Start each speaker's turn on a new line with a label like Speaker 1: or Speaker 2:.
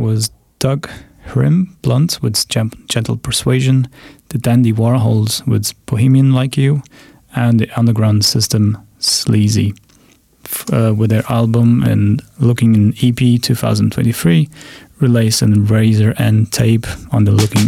Speaker 1: was Doug Hrim, Blunt with Gentle Persuasion, the Dandy Warhols with Bohemian Like You, and the Underground System, Sleazy, with their album and Looking in EP 2023, released in Razor and Tape on the Looking